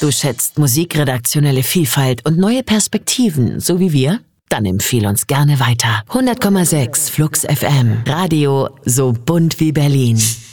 Du schätzt musikredaktionelle Vielfalt und neue Perspektiven, so wie wir? Dann empfehl uns gerne weiter. 100,6 Flux FM. Radio so bunt wie Berlin.